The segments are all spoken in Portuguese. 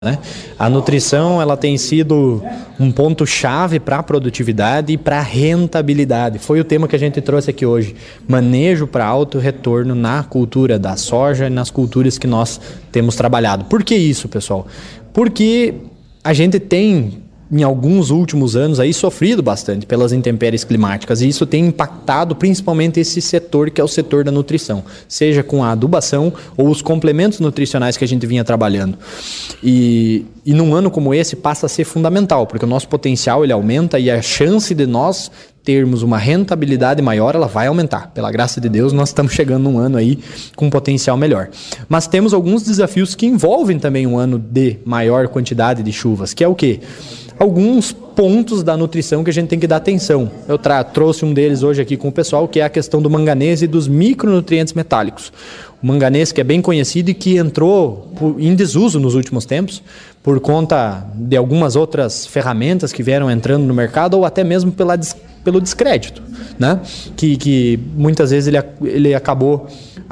né? A nutrição ela tem sido um ponto-chave para a produtividade e para a rentabilidade. Foi o tema que a gente trouxe aqui hoje. Manejo para alto retorno na cultura da soja e nas culturas que nós temos trabalhado. Por que isso, pessoal? Porque a gente tem, em alguns últimos anos, aí sofrido bastante pelas intempéries climáticas, e isso tem impactado principalmente esse setor, que é o setor da nutrição, seja com a adubação ou os complementos nutricionais que a gente vinha trabalhando. E num ano como esse passa a ser fundamental, porque o nosso potencial ele aumenta e a chance de nós termos uma rentabilidade maior, ela vai aumentar. Pela graça de Deus, nós estamos chegando num ano aí com um potencial melhor. Mas temos alguns desafios que envolvem também um ano de maior quantidade de chuvas, que é o quê? Alguns pontos da nutrição que a gente tem que dar atenção. Eu trouxe um deles hoje aqui com o pessoal, que é a questão do manganês e dos micronutrientes metálicos. O manganês, que é bem conhecido e que entrou em desuso nos últimos tempos, por conta de algumas outras ferramentas que vieram entrando no mercado, ou até mesmo pelo descrédito, né? Que muitas vezes ele acabou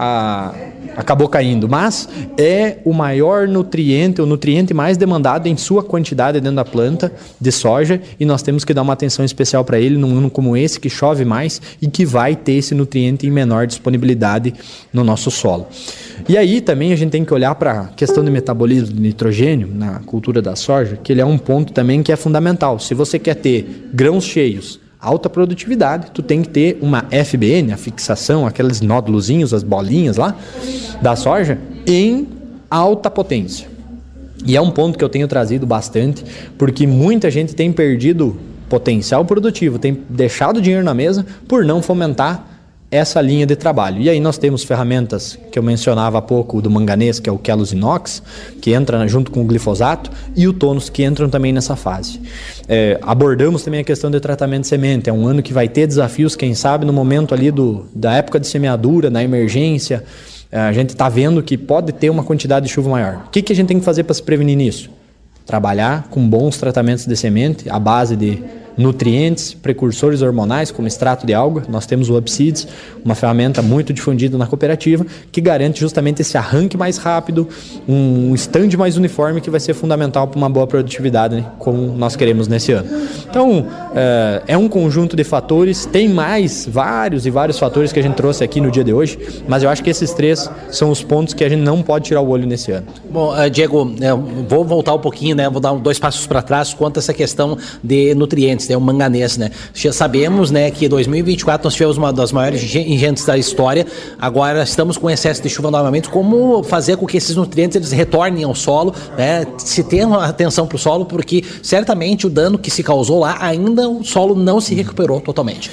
caindo, mas é o maior nutriente, o nutriente mais demandado em sua quantidade dentro da planta de soja, e nós temos que dar uma atenção especial para ele num ano como esse, que chove mais e que vai ter esse nutriente em menor disponibilidade no nosso solo. E aí também a gente tem que olhar para a questão do metabolismo de nitrogênio na cultura da soja, que ele é um ponto também que é fundamental. Se você quer ter grãos cheios, alta produtividade, tu tem que ter uma FBN, a fixação, aqueles nódulozinhos, as bolinhas lá da soja, em alta potência. E é um ponto que eu tenho trazido bastante, porque muita gente tem perdido potencial produtivo, tem deixado dinheiro na mesa por não fomentar essa linha de trabalho. E aí nós temos ferramentas que eu mencionava há pouco do manganês, que é o Kellos Inox, que entra junto com o glifosato, e o Tonus, que entram também nessa fase. Abordamos também a questão de tratamento de semente. É um ano que vai ter desafios, quem sabe no momento ali da época de semeadura, na emergência, a gente está vendo que pode ter uma quantidade de chuva maior. O que a gente tem que fazer para se prevenir nisso? Trabalhar com bons tratamentos de semente, à base de nutrientes, precursores hormonais, como extrato de alga. Nós temos o Upseeds, uma ferramenta muito difundida na cooperativa, que garante justamente esse arranque mais rápido, um stand mais uniforme, que vai ser fundamental para uma boa produtividade, né, como nós queremos nesse ano. Então, é um conjunto de fatores, tem mais vários fatores que a gente trouxe aqui no dia de hoje, mas eu acho que esses três são os pontos que a gente não pode tirar o olho nesse ano. Bom, Diego, vou voltar um pouquinho, né? Vou dar 2 passos para trás quanto a essa questão de nutrientes, o manganês, né? Já sabemos, né, que em 2024 nós tivemos uma das maiores enchentes da história. Agora estamos com excesso de chuva novamente. Como fazer com que esses nutrientes eles retornem ao solo, né? Se tem uma atenção para o solo, porque certamente o dano que se causou lá, ainda o solo não se recuperou totalmente.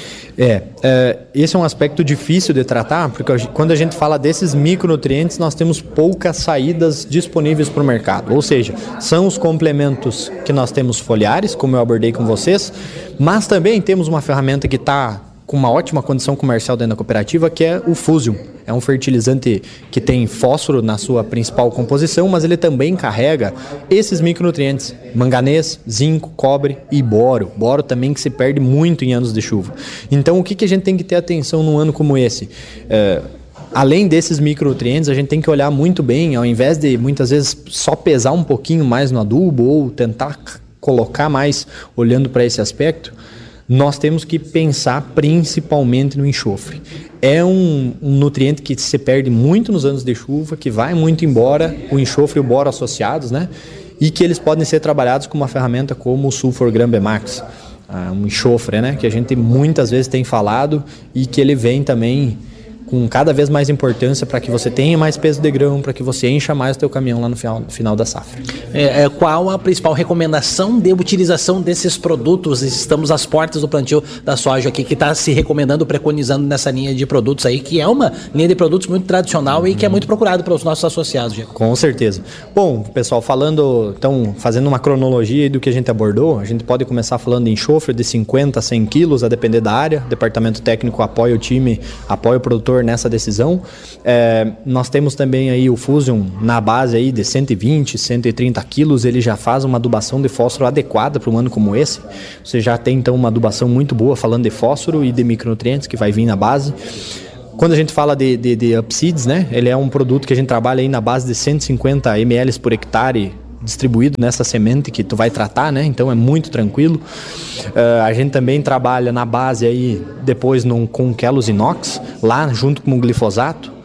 Esse é um aspecto difícil de tratar, porque quando a gente fala desses micronutrientes, nós temos poucas saídas disponíveis para o mercado. Ou seja, são os complementos que nós temos foliares, como eu abordei com vocês, mas também temos uma ferramenta que está com uma ótima condição comercial dentro da cooperativa, que é o Fusion. É um fertilizante que tem fósforo na sua principal composição, mas ele também carrega esses micronutrientes: manganês, zinco, cobre e boro. Boro também, que se perde muito em anos de chuva. Então, o que a gente tem que ter atenção num ano como esse? Além desses micronutrientes, a gente tem que olhar muito bem, ao invés de muitas vezes só pesar um pouquinho mais no adubo ou tentar colocar mais olhando para esse aspecto, nós temos que pensar principalmente no enxofre. É um nutriente que se perde muito nos anos de chuva, que vai muito embora, o enxofre e o boro associados, né? E que eles podem ser trabalhados com uma ferramenta como o Sulfur Gram Bemax, um enxofre, né? Que a gente muitas vezes tem falado e que ele vem também com cada vez mais importância para que você tenha mais peso de grão, para que você encha mais o teu caminhão lá no final da safra. Qual a principal recomendação de utilização desses produtos? Estamos às portas do plantio da soja aqui, que está se recomendando, preconizando nessa linha de produtos aí, que é uma linha de produtos muito tradicional e que é muito procurado pelos nossos associados, Diego. Com certeza. Bom, pessoal, fazendo uma cronologia do que a gente abordou, a gente pode começar falando em enxofre de 50 a 100 quilos, a depender da área. O departamento técnico apoia o time, apoia o produtor nessa decisão. Nós temos também aí o Fusion na base aí de 120, 130 quilos, ele já faz uma adubação de fósforo adequada para um ano como esse. Você já tem então uma adubação muito boa falando de fósforo e de micronutrientes que vai vir na base. Quando a gente fala de Upseeds, né, ele é um produto que a gente trabalha aí na base de 150 ml por hectare distribuído nessa semente que tu vai tratar, né? Então é muito tranquilo. A gente também trabalha na base aí, depois com quelos inox, lá junto com o glifosato,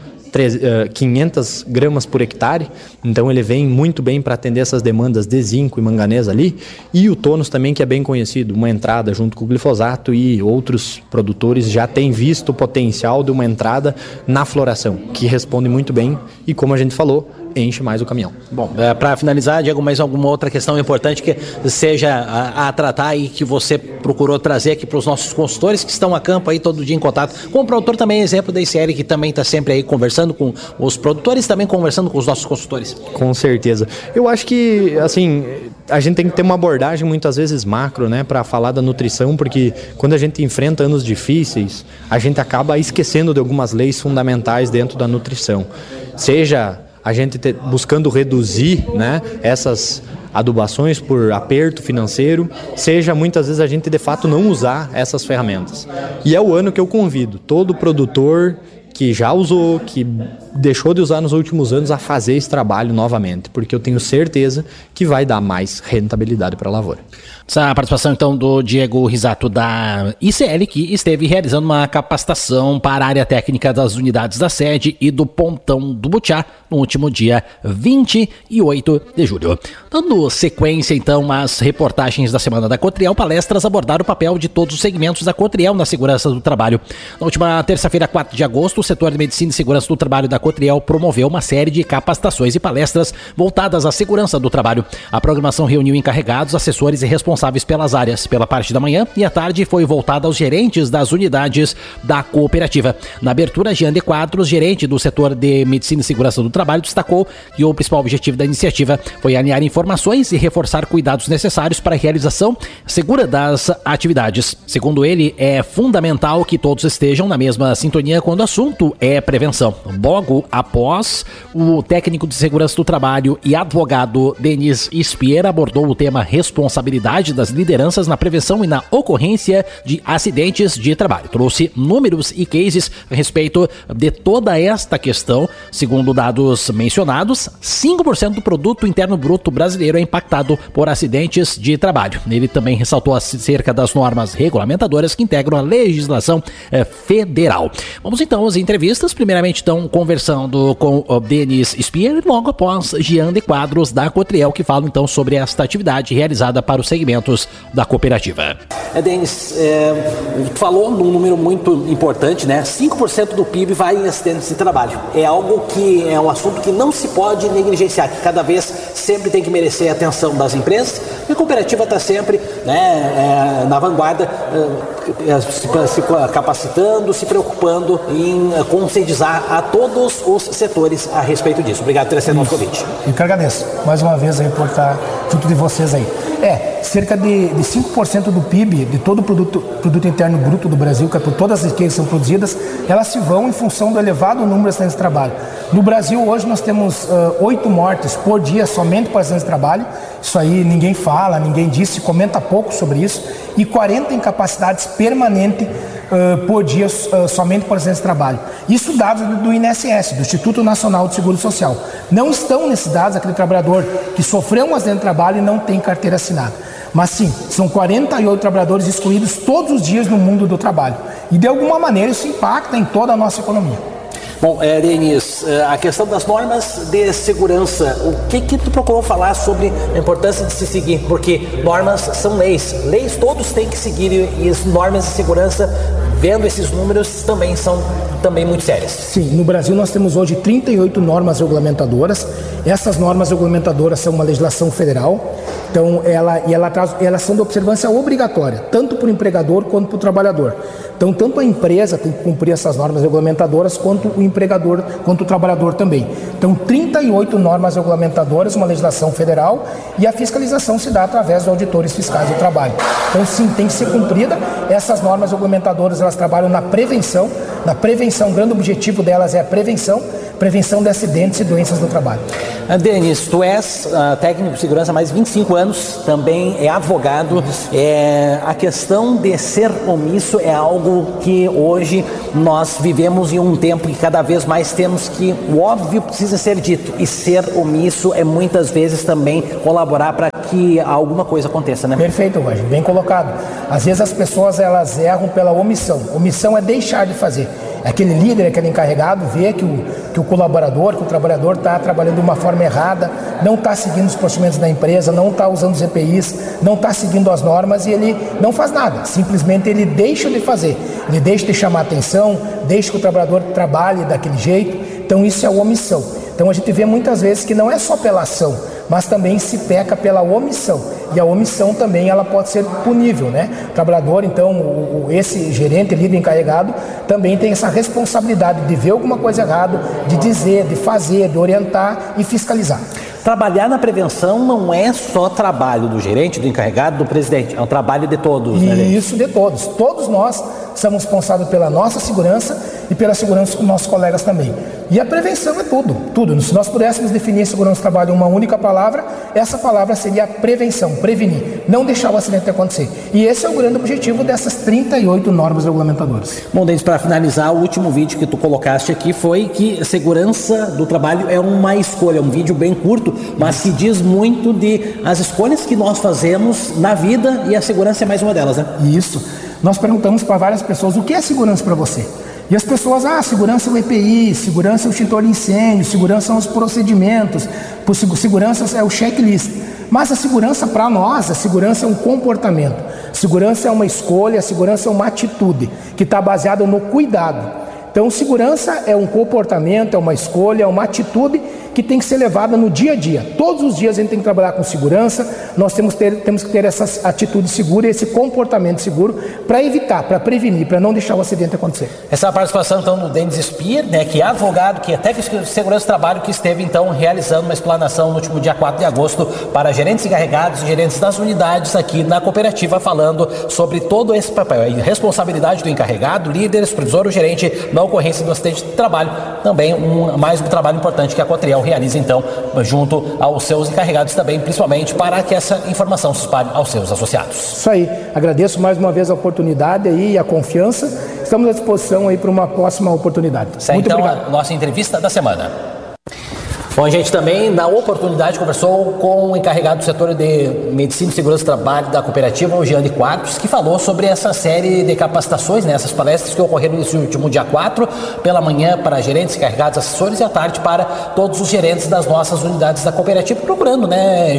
500 gramas por hectare, então ele vem muito bem para atender essas demandas de zinco e manganês ali, e o Tônus também, que é bem conhecido, uma entrada junto com o glifosato, e outros produtores já têm visto o potencial de uma entrada na floração, que responde muito bem, e como a gente falou, enche mais o caminhão. Bom, para finalizar, Diego, mais alguma outra questão importante que seja a tratar e que você procurou trazer aqui para os nossos consultores que estão a campo aí todo dia em contato com o produtor, também exemplo da ICL, que também está sempre aí conversando com os produtores, também conversando com os nossos consultores. Com certeza. Eu acho que, assim, a gente tem que ter uma abordagem muitas vezes macro, né, para falar da nutrição, porque quando a gente enfrenta anos difíceis, a gente acaba esquecendo de algumas leis fundamentais dentro da nutrição. Seja a gente buscando reduzir, né, essas adubações por aperto financeiro, seja muitas vezes a gente de fato não usar essas ferramentas. E é o ano que eu convido todo produtor que já usou, que deixou de usar nos últimos anos, a fazer esse trabalho novamente, porque eu tenho certeza que vai dar mais rentabilidade para a lavoura. Essa participação então do Diego Risato da ICL, que esteve realizando uma capacitação para a área técnica das unidades da sede e do Pontão do Butiá no último dia 28 de julho. Dando sequência então às reportagens da semana da Cotriel, palestras abordaram o papel de todos os segmentos da Cotriel na segurança do trabalho. Na última terça-feira, 4 de agosto, o setor de medicina e segurança do trabalho da Cotriel promoveu uma série de capacitações e palestras voltadas à segurança do trabalho. A programação reuniu encarregados, assessores e responsáveis pelas áreas. Pela parte da manhã e à tarde foi voltada aos gerentes das unidades da cooperativa. Na abertura, Jean de Quadros, gerente do setor de medicina e segurança do trabalho, destacou que o principal objetivo da iniciativa foi alinhar informações e reforçar cuidados necessários para a realização segura das atividades. Segundo ele, é fundamental que todos estejam na mesma sintonia quando o assunto é prevenção. Logo após, o técnico de segurança do trabalho e advogado Denis Spier abordou o tema responsabilidade das lideranças na prevenção e na ocorrência de acidentes de trabalho. Trouxe números e cases a respeito de toda esta questão. Segundo dados mencionados, 5% do produto interno bruto brasileiro é impactado por acidentes de trabalho. Ele também ressaltou acerca das normas regulamentadoras que integram a legislação federal. Vamos então às entrevistas. Primeiramente, então, conversando com o Denis Spier e logo após Jean de Quadros da Cotriel, que fala então sobre esta atividade realizada para os segmentos da cooperativa. Denis, falou num número muito importante, né? 5% do PIB vai em acidentes de trabalho. É algo que é um assunto que não se pode negligenciar, que cada vez sempre tem que merecer a atenção das empresas. E a cooperativa está sempre, né, na vanguarda, se capacitando, se preocupando em conscientizar a todos os setores a respeito disso. Obrigado por ter aceito o nosso convite. Eu que agradeço mais uma vez aí por estar junto de vocês aí. Cerca de 5% do PIB, de todo o produto interno bruto do Brasil, que por todas as riquezas são produzidas, elas se vão em função do elevado número de acidentes de trabalho. No Brasil, hoje, nós temos 8 mortes por dia somente por acidentes de trabalho. Isso aí ninguém fala, ninguém diz, se comenta pouco sobre isso. E 40 incapacidades permanentes por dia somente por acidentes de trabalho. Isso dados do INSS, do Instituto Nacional de Seguro Social. Não estão nesses dados aquele trabalhador que sofreu um acidente de trabalho e não tem carteira assinada. Mas sim, são 48 trabalhadores excluídos todos os dias no mundo do trabalho. E de alguma maneira isso impacta em toda a nossa economia. Bom, Denis, a questão das normas de segurança, o que tu procurou falar sobre a importância de se seguir? Porque normas são leis, todos têm que seguir, e as normas de segurança, vendo esses números, também são muito sérias. Sim, no Brasil nós temos hoje 38 normas regulamentadoras. Essas normas regulamentadoras são uma legislação federal, então elas são de observância obrigatória, tanto para o empregador quanto para o trabalhador. Então, tanto a empresa tem que cumprir essas normas regulamentadoras, quanto o empregador, quanto o trabalhador também. Então, 38 normas regulamentadoras, uma legislação federal, e a fiscalização se dá através dos auditores fiscais do trabalho. Então, sim, tem que ser cumprida. Essas normas regulamentadoras, elas trabalham na prevenção. O grande objetivo delas é a prevenção, prevenção de acidentes e doenças do trabalho. Denis, tu és técnico de segurança há mais de 25 anos, também é advogado. A questão de ser omisso é algo que hoje nós vivemos em um tempo que cada vez mais temos que o óbvio precisa ser dito, e ser omisso é muitas vezes também colaborar para que alguma coisa aconteça, né? Perfeito, Roger, bem colocado. Às vezes as pessoas elas erram pela omissão. Omissão é deixar de fazer. Aquele líder, aquele encarregado vê que o colaborador, que o trabalhador está trabalhando de uma forma errada, não está seguindo os procedimentos da empresa, não está usando os EPIs, não está seguindo as normas, e ele não faz nada. Simplesmente ele deixa de fazer, ele deixa de chamar atenção, deixa que o trabalhador trabalhe daquele jeito. Então isso é a omissão. Então a gente vê muitas vezes que não é só pela ação, mas também se peca pela omissão. E a omissão também ela pode ser punível, né? O trabalhador, então, esse gerente, líder encarregado, também tem essa responsabilidade de ver alguma coisa errada, de dizer, de fazer, de orientar e fiscalizar. Trabalhar na prevenção não é só trabalho do gerente, do encarregado, do presidente, é um trabalho de todos, né, gente? Isso, de todos. Todos nós somos responsáveis pela nossa segurança e pela segurança dos nossos colegas também. E a prevenção é tudo, tudo. Se nós pudéssemos definir segurança do trabalho em uma única palavra, essa palavra seria prevenção, prevenir, não deixar o acidente acontecer. E esse é o grande objetivo dessas 38 normas regulamentadoras. Bom, Denis, para finalizar, o último vídeo que tu colocaste aqui foi que segurança do trabalho é uma escolha, um vídeo bem curto, mas que diz muito de as escolhas que nós fazemos na vida, e a segurança é mais uma delas, né? Isso. Nós perguntamos para várias pessoas o que é segurança para você. E as pessoas, segurança é o EPI, segurança é o extintor de incêndio, segurança são os procedimentos, segurança é o checklist. Mas a segurança para nós, a segurança é um comportamento, segurança é uma escolha, segurança é uma atitude que está baseada no cuidado. Então, segurança é um comportamento, é uma escolha, é uma atitude que tem que ser levada no dia a dia. Todos os dias a gente tem que trabalhar com segurança, nós temos que ter essa atitude segura, esse comportamento seguro para evitar, para prevenir, para não deixar o acidente acontecer. Essa é a participação, então, do Denis Speer, né, que é advogado, que é técnico de segurança do trabalho, que esteve, então, realizando uma explanação no último dia 4 de agosto para gerentes encarregados e gerentes das unidades aqui na cooperativa, falando sobre todo esse papel, a responsabilidade do encarregado, líder, supervisor ou gerente na ocorrência do acidente de trabalho. Também mais um trabalho importante que a Cotriel realiza, então, junto aos seus encarregados também, principalmente para que essa informação se espalhe aos seus associados. Isso aí. Agradeço mais uma vez a oportunidade aí e a confiança. Estamos à disposição aí para uma próxima oportunidade. Muito então, obrigado. A nossa entrevista da semana. Bom, a gente também, na oportunidade, conversou com o encarregado do setor de Medicina e Segurança do Trabalho da cooperativa, o Jeane Quadros, que falou sobre essa série de capacitações, né, essas palestras que ocorreram nesse último dia 4, pela manhã para gerentes, encarregados, assessores, e à tarde para todos os gerentes das nossas unidades da cooperativa, procurando, né,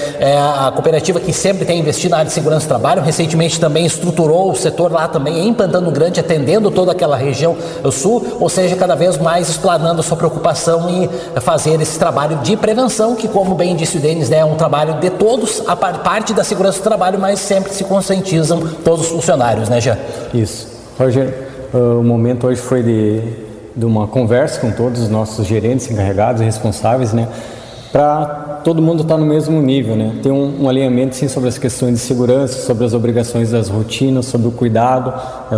a cooperativa que sempre tem investido na área de segurança do trabalho, recentemente também estruturou o setor lá também em Pantano Grande, atendendo toda aquela região sul, ou seja, cada vez mais explanando a sua preocupação em fazer esse trabalho de prevenção, que, como bem disse o Denis, né, é um trabalho de todos, a parte da segurança do trabalho, mas sempre se conscientizam todos os funcionários, né, Jean? Isso. Roger, o momento hoje foi de uma conversa com todos os nossos gerentes, encarregados e responsáveis, né, para todo mundo estar no mesmo nível, né, ter um alinhamento, sim, sobre as questões de segurança, sobre as obrigações das rotinas, sobre o cuidado,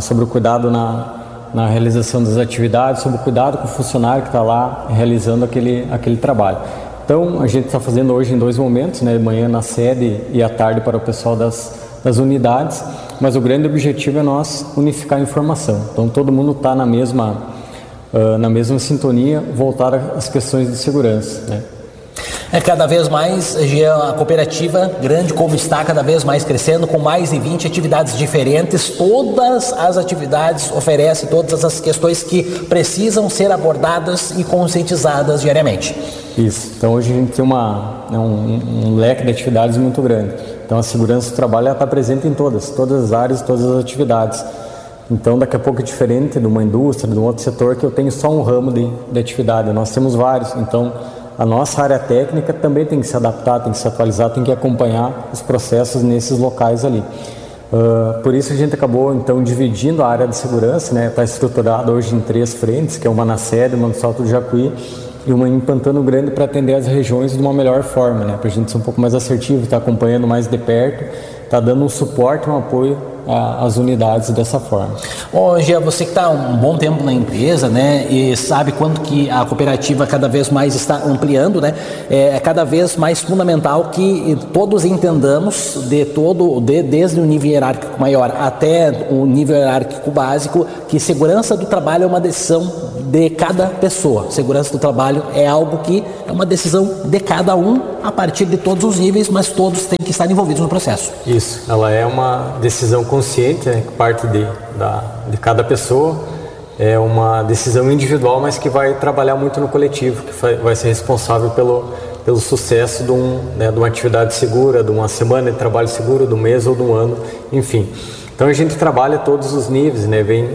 na realização das atividades, sobre o cuidado com o funcionário que está lá realizando aquele trabalho. Então, a gente está fazendo hoje em 2 momentos, né, de manhã na sede e à tarde para o pessoal das unidades, mas o grande objetivo é nós unificar a informação. Então, todo mundo está na mesma sintonia, voltar às questões de segurança, né. Cada vez mais, a cooperativa, grande como está, cada vez mais crescendo, com mais de 20 atividades diferentes. Todas as atividades oferecem todas as questões que precisam ser abordadas e conscientizadas diariamente. Isso. Então, hoje a gente tem um leque de atividades muito grande. Então, a segurança do trabalho está presente em todas as áreas, todas as atividades. Então, daqui a pouco é diferente de uma indústria, de um outro setor, que eu tenho só um ramo de atividade. Nós temos vários. Então, a nossa área técnica também tem que se adaptar, tem que se atualizar, tem que acompanhar os processos nesses locais ali. Por isso a gente acabou, então, dividindo a área de segurança, né? Está estruturada hoje em 3 frentes, que é uma na sede, uma no Salto do Jacuí e uma em Pantano Grande, para atender as regiões de uma melhor forma, né? Para a gente ser um pouco mais assertivo, estar acompanhando mais de perto, estar dando um suporte, um apoio as unidades dessa forma. Gia, você que está um bom tempo na empresa, né, e sabe quanto que a cooperativa cada vez mais está ampliando, né, é cada vez mais fundamental que todos entendamos desde o nível hierárquico maior até o nível hierárquico básico, que segurança do trabalho é uma decisão de cada pessoa. Segurança do trabalho é algo que é uma decisão de cada um a partir de todos os níveis, mas todos têm que estar envolvidos no processo. Isso, ela é uma decisão consciente, né, que parte de cada pessoa, é uma decisão individual, mas que vai trabalhar muito no coletivo, que vai ser responsável pelo sucesso de uma atividade segura, de uma semana de trabalho seguro, do mês ou do ano, enfim. Então a gente trabalha todos os níveis, né, vem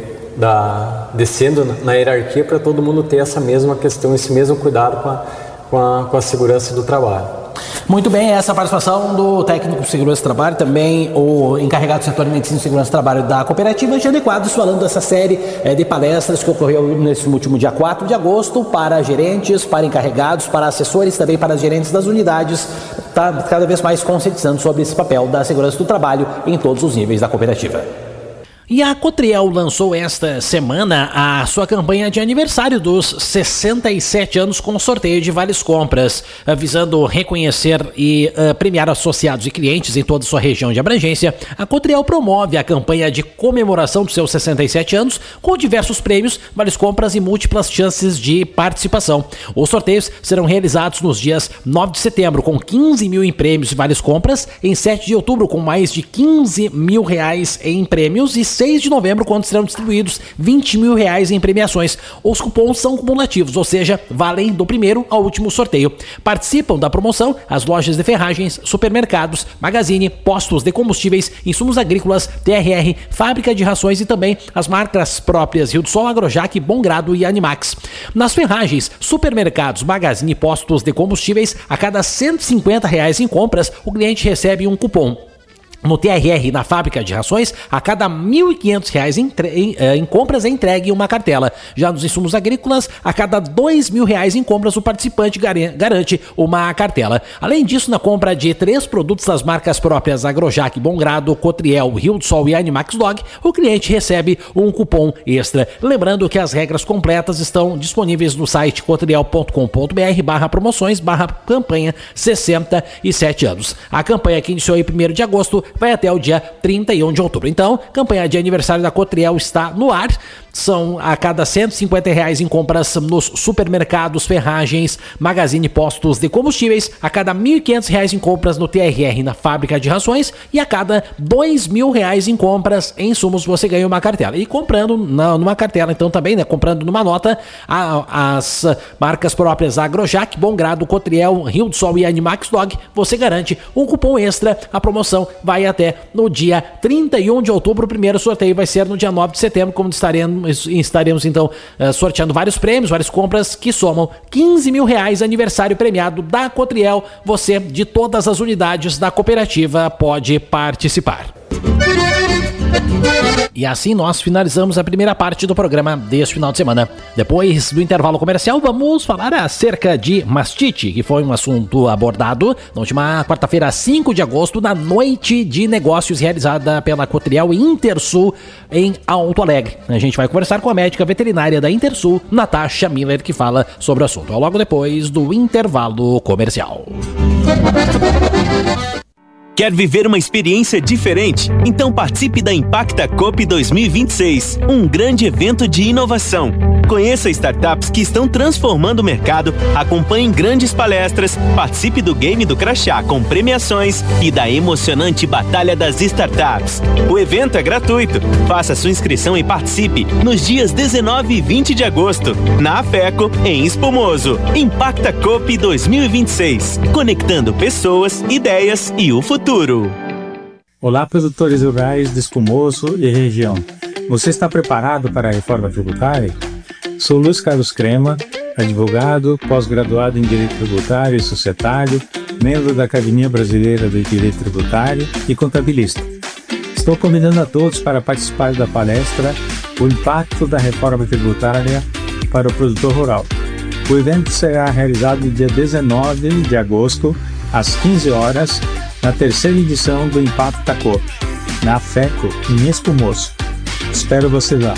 descendo na hierarquia para todo mundo ter essa mesma questão, esse mesmo cuidado com a segurança do trabalho. Muito bem, essa participação do técnico de segurança do trabalho, também o encarregado do setor de medicina e segurança do trabalho da cooperativa, Jean de Quadros, falando dessa série de palestras que ocorreu nesse último dia 4 de agosto para gerentes, para encarregados, para assessores, também para gerentes das unidades, está cada vez mais conscientizando sobre esse papel da segurança do trabalho em todos os níveis da cooperativa. E a Cotriel lançou esta semana a sua campanha de aniversário dos 67 anos com sorteio de vales compras, visando reconhecer e premiar associados e clientes em toda a sua região de abrangência. A Cotriel promove a campanha de comemoração dos seus 67 anos com diversos prêmios, vales compras e múltiplas chances de participação. Os sorteios serão realizados nos dias 9 de setembro com 15 mil em prêmios e vales compras, em 7 de outubro com mais de 15 mil reais em prêmios e 6 de novembro, quando serão distribuídos 20 mil reais em premiações. Os cupons são cumulativos, ou seja, valem do primeiro ao último sorteio. Participam da promoção as lojas de ferragens, supermercados, magazine, postos de combustíveis, insumos agrícolas, TRR, fábrica de rações e também as marcas próprias Rio do Sol, Agrojac, Bom Grado e Animax. Nas ferragens, supermercados, magazine e postos de combustíveis, a cada R$150 em compras, o cliente recebe um cupom. No TRR, na fábrica de rações, a cada R$1.500 em compras é entregue uma cartela. Já nos insumos agrícolas, a cada R$2.000 em compras, o participante garante uma cartela. Além disso, na compra de 3 produtos das marcas próprias Agrojac, Bom Grado, Cotriel, Rio do Sol e Animax Dog, o cliente recebe um cupom extra. Lembrando que as regras completas estão disponíveis no site cotriel.com.br/promoções/campanha 67 anos. A campanha que iniciou em 1º de agosto vai até o dia 31 de outubro. Então, campanha de aniversário da Cotriel está no ar. São a cada R$150 em compras nos supermercados, ferragens, magazine, postos de combustíveis, a cada R$1.500 em compras no TRR, na fábrica de rações, e a cada R$2.000 em compras em insumos você ganha uma cartela. E comprando numa cartela, então também, né, comprando numa nota, as marcas próprias Agrojac, Bom Grado, Cotriel, Rio do Sol e Animax Dog, você garante um cupom extra. A promoção vai até no dia 31 de outubro. O primeiro sorteio vai ser no dia 9 de setembro, como estaremos então sorteando vários prêmios, várias compras que somam 15 mil reais, aniversário premiado da Cotriel. Você de todas as unidades da cooperativa pode participar. E assim nós finalizamos a primeira parte do programa deste final de semana. Depois do intervalo comercial, vamos falar acerca de mastite, que foi um assunto abordado na última quarta-feira, 5 de agosto, na noite de negócios realizada pela Cotriel Intersul em Alto Alegre. A gente vai conversar com a médica veterinária da Intersul, Natasha Miller, que fala sobre o assunto logo depois do intervalo comercial. Quer viver uma experiência diferente? Então participe da Impacta Coop 2026, um grande evento de inovação. Conheça startups que estão transformando o mercado, acompanhe grandes palestras, participe do Game do Crachá com premiações e da emocionante Batalha das Startups. O evento é gratuito. Faça sua inscrição e participe nos dias 19 e 20 de agosto, na AFECO, em Espumoso. Impacta Coop 2026, conectando pessoas, ideias e o futuro. Olá, produtores rurais de Espumoso e região. Você está preparado para a reforma tributária? Sou Luiz Carlos Crema, advogado, pós-graduado em Direito Tributário e Societário, membro da Academia Brasileira de Direito Tributário e contabilista. Estou convidando a todos para participar da palestra O Impacto da Reforma Tributária para o Produtor Rural. O evento será realizado no dia 19 de agosto, às 15 horas, na terceira edição do Impacta Coop. na FECO, em Espumoso. Espero você lá.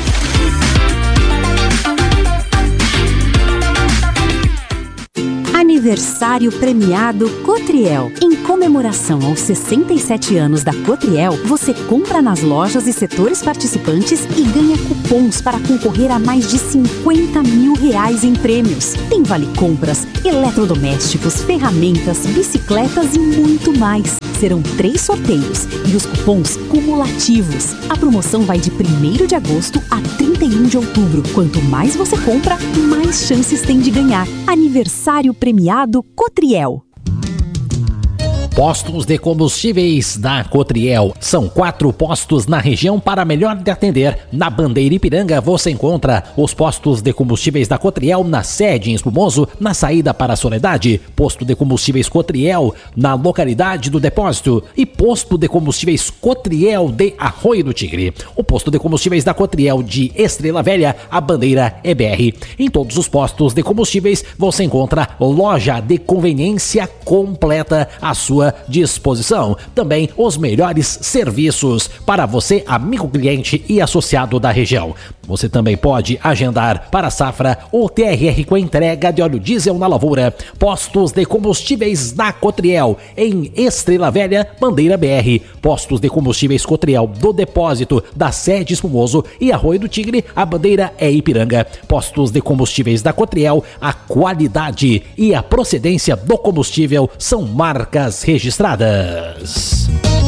Aniversário premiado Cotriel. Em comemoração aos 67 anos da Cotriel, você compra nas lojas e setores participantes e ganha cupons para concorrer a mais de R$50 mil em prêmios. Tem vale-compras, eletrodomésticos, ferramentas, bicicletas e muito mais. Serão 3 sorteios e os cupons cumulativos. A promoção vai de 1º de agosto a 31 de outubro. Quanto mais você compra, mais chances tem de ganhar. Aniversário premiado Cotriel. Postos de combustíveis da Cotriel. São 4 postos na região para melhor te atender. Na Bandeira Ipiranga você encontra os postos de combustíveis da Cotriel na sede em Espumoso, na saída para a Soledade. Posto de combustíveis Cotriel na localidade do Depósito e posto de combustíveis Cotriel de Arroio do Tigre. O posto de combustíveis da Cotriel de Estrela Velha, a bandeira é BR. Em todos os postos de combustíveis você encontra loja de conveniência completa à sua disposição. Também os melhores serviços para você, amigo cliente e associado da região. Você também pode agendar para a safra o TRR com entrega de óleo diesel na lavoura. Postos de combustíveis da Cotriel em Estrela Velha, bandeira BR. Postos de combustíveis Cotriel do Depósito da sede Espumoso e Arroio do Tigre, a bandeira é Ipiranga. Postos de combustíveis da Cotriel, a qualidade e a procedência do combustível são marcas registradas.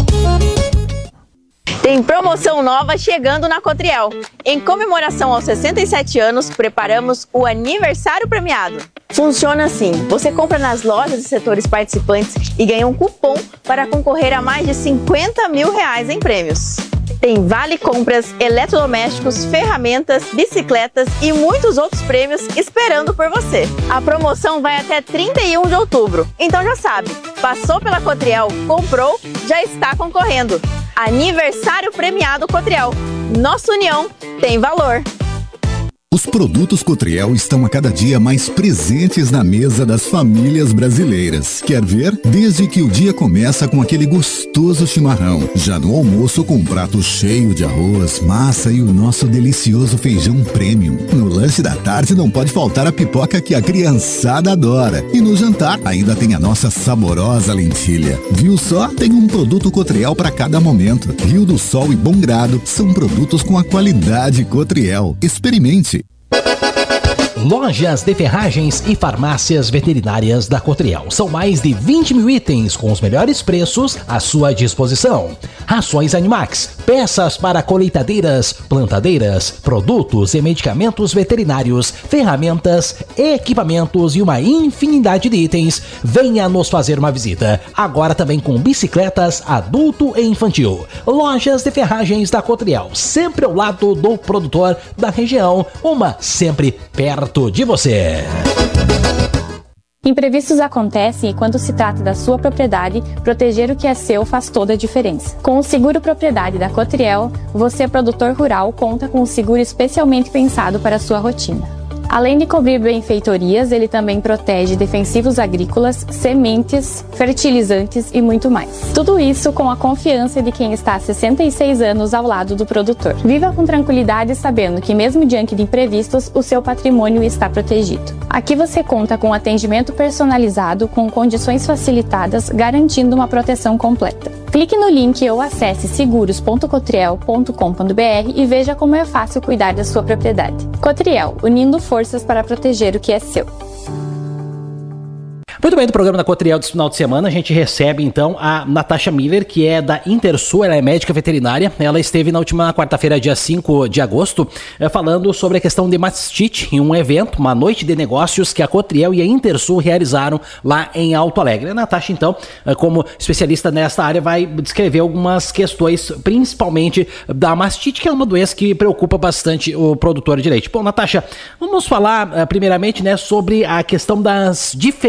Tem promoção nova chegando na Cotriel. Em comemoração aos 67 anos, preparamos o aniversário premiado. Funciona assim: você compra nas lojas e setores participantes e ganha um cupom para concorrer a mais de R$50 mil em prêmios. Tem vale compras, eletrodomésticos, ferramentas, bicicletas e muitos outros prêmios esperando por você. A promoção vai até 31 de outubro. Então já sabe, passou pela Cotriel, comprou, já está concorrendo. Aniversário premiado Cotriel. Nossa união tem valor. Os produtos Cotriel estão a cada dia mais presentes na mesa das famílias brasileiras. Quer ver? Desde que o dia começa com aquele gostoso chimarrão, já no almoço com um prato cheio de arroz, massa e o nosso delicioso feijão premium. No lanche da tarde não pode faltar a pipoca que a criançada adora. E no jantar ainda tem a nossa saborosa lentilha. Viu só? Tem um produto Cotriel para cada momento. Rio do Sol e Bom Grado são produtos com a qualidade Cotriel. Experimente! Lojas de ferragens e farmácias veterinárias da Cotriel. São mais de 20 mil itens com os melhores preços à sua disposição. Rações Animax, peças para colheitadeiras, plantadeiras, produtos e medicamentos veterinários, ferramentas, equipamentos e uma infinidade de itens. Venha nos fazer uma visita. Agora também com bicicletas adulto e infantil. Lojas de ferragens da Cotriel, sempre ao lado do produtor da região, uma sempre perto de você. Imprevistos acontecem e quando se trata da sua propriedade, proteger o que é seu faz toda a diferença. Com o Seguro Propriedade da Cotriel, você, produtor rural, conta com um seguro especialmente pensado para a sua rotina. Além de cobrir benfeitorias, ele também protege defensivos agrícolas, sementes, fertilizantes e muito mais. Tudo isso com a confiança de quem está há 66 anos ao lado do produtor. Viva com tranquilidade sabendo que mesmo diante de imprevistos, o seu patrimônio está protegido. Aqui você conta com atendimento personalizado, com condições facilitadas, garantindo uma proteção completa. Clique no link ou acesse seguros.cotriel.com.br e veja como é fácil cuidar da sua propriedade. Cotriel, unindo forças para proteger o que é seu. Muito bem, do programa da Cotriel desse final de semana, a gente recebe então a Natasha Miller, que é da Intersul, ela é médica veterinária. Ela esteve na última quarta-feira, dia 5 de agosto, falando sobre a questão de mastite em um evento, uma noite de negócios que a Cotriel e a Intersul realizaram lá em Alto Alegre. A Natasha, então, como especialista nesta área, vai descrever algumas questões, principalmente da mastite, que é uma doença que preocupa bastante o produtor de leite. Bom, Natasha, vamos falar primeiramente, né, sobre a questão das diferenciações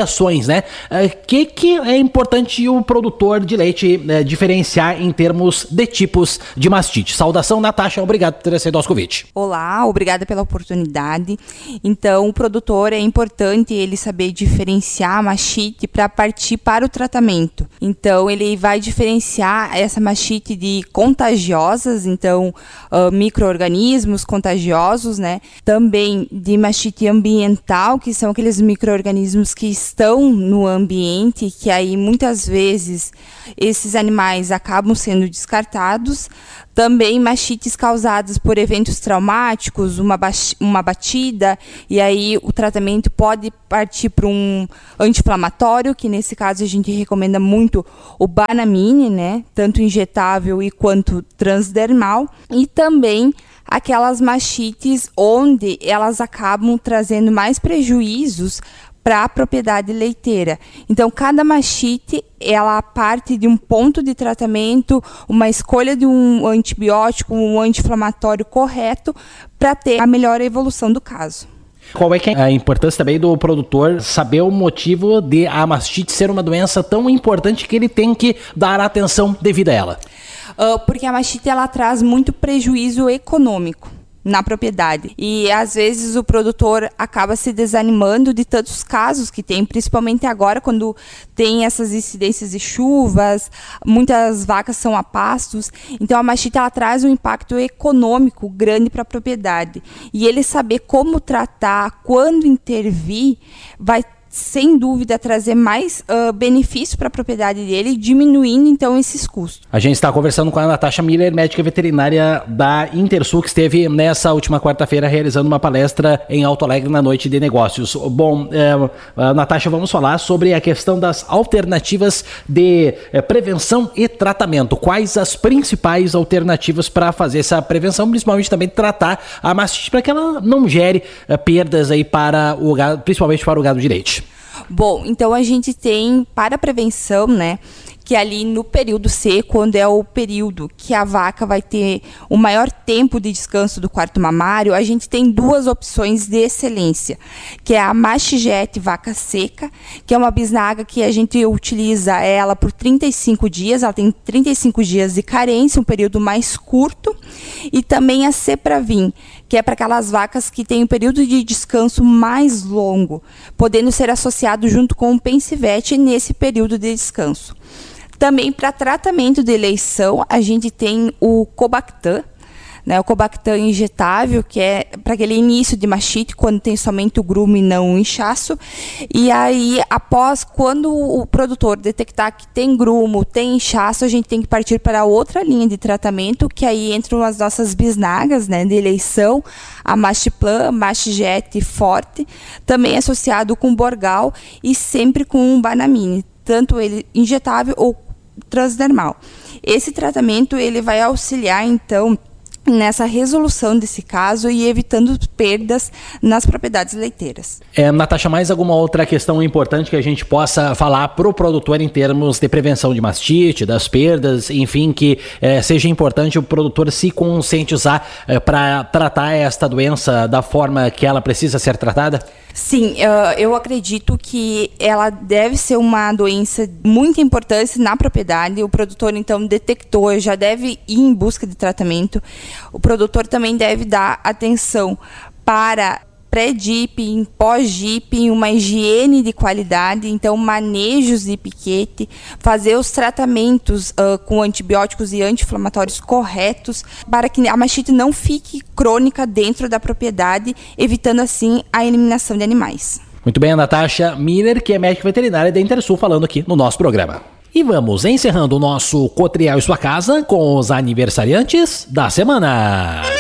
variações, né? Que é importante o produtor de leite diferenciar em termos de tipos de mastite? Saudação, Natasha, obrigado por ter aceito o nosso convite. Olá, obrigada pela oportunidade. Então, o produtor, é importante ele saber diferenciar a mastite para partir para o tratamento. Então, ele vai diferenciar essa mastite de contagiosas, então, micro-organismos contagiosos, né? Também de mastite ambiental, que são aqueles micro-organismos que estão no ambiente, que aí muitas vezes esses animais acabam sendo descartados. Também mastites causadas por eventos traumáticos, uma batida, e aí o tratamento pode partir para um anti-inflamatório, que nesse caso a gente recomenda muito o Banamine, né? Tanto injetável e quanto transdermal. E também aquelas mastites onde elas acabam trazendo mais prejuízos para a propriedade leiteira. Então, cada mastite, ela parte de um ponto de tratamento, uma escolha de um antibiótico, um anti-inflamatório correto, para ter a melhor evolução do caso. Qual é a importância também do produtor saber o motivo de a mastite ser uma doença tão importante que ele tem que dar a atenção devida a ela? Porque a mastite, ela traz muito prejuízo econômico na propriedade. E às vezes o produtor acaba se desanimando de tantos casos que tem, principalmente agora quando tem essas incidências de chuvas, muitas vacas são a pastos. Então a mastite, ela traz um impacto econômico grande para a propriedade. E ele saber como tratar, quando intervir, vai sem dúvida trazer mais benefício para a propriedade dele, diminuindo então esses custos. A gente está conversando com a Natasha Miller, médica veterinária da Intersul, que esteve nessa última quarta-feira realizando uma palestra em Alto Alegre na Noite de Negócios. Bom, Natasha, vamos falar sobre a questão das alternativas de prevenção e tratamento. Quais as principais alternativas para fazer essa prevenção, principalmente também tratar a mastite para que ela não gere perdas aí para o gado, principalmente para o gado de leite? Bom, então a gente tem para a prevenção, né, que ali no período seco, quando é o período que a vaca vai ter o maior tempo de descanso do quarto mamário, a gente tem duas opções de excelência, que é a Mastijet vaca seca, que é uma bisnaga que a gente utiliza ela por 35 dias, ela tem 35 dias de carência, um período mais curto, e também a Cepravim, que é para aquelas vacas que têm um período de descanso mais longo, podendo ser associado junto com o Pensivete nesse período de descanso. Também para tratamento de eleição, a gente tem o Cobactam, né, o Cobactam injetável, que é para aquele início de mastite, quando tem somente o grumo e não o inchaço. E aí, quando o produtor detectar que tem grumo, tem inchaço, a gente tem que partir para outra linha de tratamento, que aí entram as nossas bisnagas, né, de eleição, a Mastiplan, Mastijet Forte, também associado com Borgal e sempre com um Banamine, tanto ele injetável ou transdermal. Esse tratamento, ele vai auxiliar, então, nessa resolução desse caso e evitando perdas nas propriedades leiteiras. Natasha, mais alguma outra questão importante que a gente possa falar para o produtor em termos de prevenção de mastite, das perdas, enfim, que seja importante o produtor se conscientizar para tratar esta doença da forma que ela precisa ser tratada? Sim, eu acredito que ela deve ser uma doença muito importante na propriedade. O produtor, então, detectou, já deve ir em busca de tratamento. O produtor também deve dar atenção para pré-dipping, pós-dipping, uma higiene de qualidade, então manejos de piquete, fazer os tratamentos com antibióticos e anti-inflamatórios corretos para que a mastite não fique crônica dentro da propriedade, evitando assim a eliminação de animais. Muito bem, a Natasha Miller, que é médica veterinária da Intersul, falando aqui no nosso programa. E vamos encerrando o nosso Cotriel e Sua Casa com os aniversariantes da semana.